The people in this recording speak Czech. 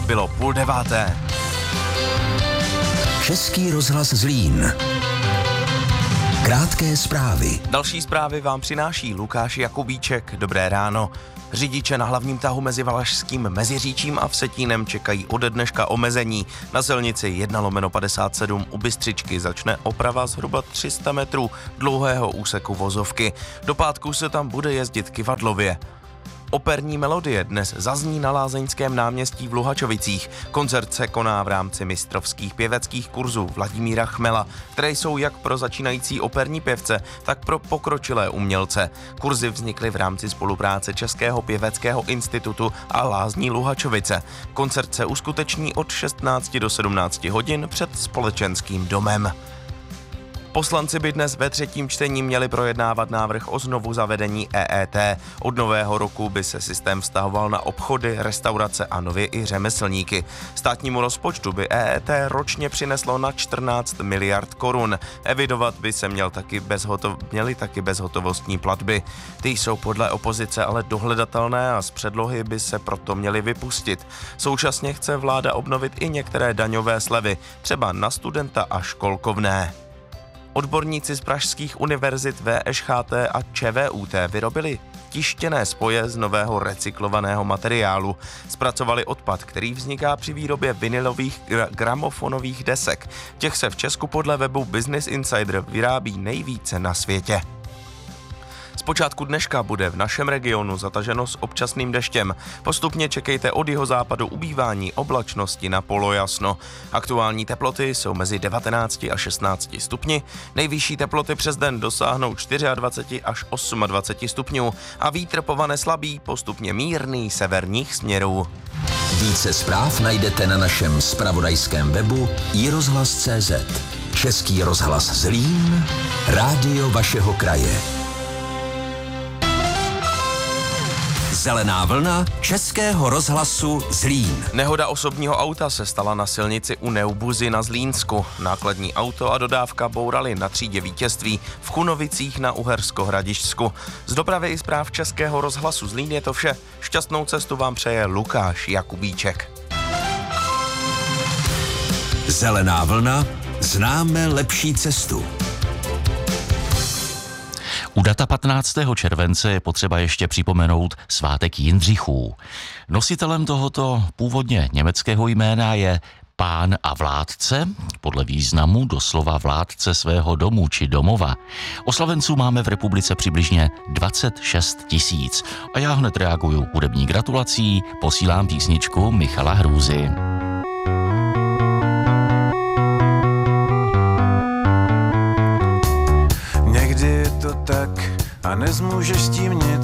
bylo 8:30. Český rozhlas Zlín. Krátké zprávy. Další zprávy vám přináší Lukáš Jakubíček. Dobré ráno. Řidiče na hlavním tahu mezi Valašským Meziříčím a Vsetínem čekají ode dneška omezení. Na silnici 1/57 u Bystřičky začne oprava zhruba 300 metrů dlouhého úseku vozovky. Do pátku se tam bude jezdit kyvadlově. Operní melodie dnes zazní na Lázeňském náměstí v Luhačovicích. Koncert se koná v rámci mistrovských pěveckých kurzů Vladimíra Chmela, které jsou jak pro začínající operní pěvce, tak pro pokročilé umělce. Kurzy vznikly v rámci spolupráce Českého pěveckého institutu a Lázní Luhačovice. Koncert se uskuteční od 16 do 17 hodin před Společenským domem. Poslanci by dnes ve třetím čtení měli projednávat návrh o znovu zavedení EET. Od nového roku by se systém vztahoval na obchody, restaurace a nově i řemeslníky. Státnímu rozpočtu by EET ročně přineslo na 14 miliard korun. Evidovat by se měly taky bezhotovostní platby. Ty jsou podle opozice ale dohledatelné a z předlohy by se proto měly vypustit. Současně chce vláda obnovit i některé daňové slevy, třeba na studenta a školkovné. Odborníci z pražských univerzit VŠHT a ČVUT vyrobili tištěné spoje z nového recyklovaného materiálu. Zpracovali odpad, který vzniká při výrobě vinylových gramofonových desek. Těch se v Česku podle webu Business Insider vyrábí nejvíce na světě. Z počátku dneška bude v našem regionu zataženo s občasným deštěm. Postupně čekejte od jihozápadu ubývání oblačnosti na polojasno. Aktuální teploty jsou mezi 19 a 16 stupni. Nejvyšší teploty přes den dosáhnou 24 až 28 stupňů a vítr povane slabý, postupně mírný severních směrů. Více zpráv najdete na našem zpravodajském webu iRozhlas.cz. Český rozhlas Zlín, rádio vašeho kraje. Zelená vlna Českého rozhlasu Zlín. Nehoda osobního auta se stala na silnici u Neubuzy na Zlínsku. Nákladní auto a dodávka bouraly na třídě Vítězství v Chunovicích na Uhersko-Hradišťsku. Z dopravy i zpráv Českého rozhlasu Zlín je to vše. Šťastnou cestu vám přeje Lukáš Jakubíček. Zelená vlna, známe lepší cestu. U data 15. července je potřeba ještě připomenout svátek Jindřichů. Nositelem tohoto původně německého jména je pán a vládce, podle významu doslova vládce svého domu či domova. Oslavenců máme v republice přibližně 26 000. A já hned reaguju hudební gratulací, posílám písničku Michala Hrůzy. Někdy je to tak a nezmůžeš s tím nic.